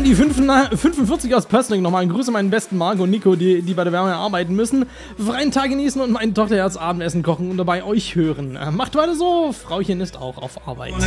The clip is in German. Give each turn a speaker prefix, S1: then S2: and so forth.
S1: die 45 aus Pössling nochmal. Ein Grüße an meinen besten Marco und Nico, die bei der Wärme arbeiten müssen. Freien Tag genießen und meine Tochter jetzt Abendessen kochen und dabei euch hören. Macht weiter so, Frauchen ist auch auf Arbeit.